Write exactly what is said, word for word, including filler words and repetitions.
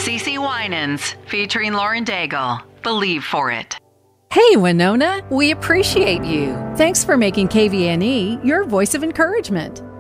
CeCe Winans, featuring Lauren Daigle. Believe for it. Hey, Winona, we appreciate you. Thanks for making K V N E your voice of encouragement.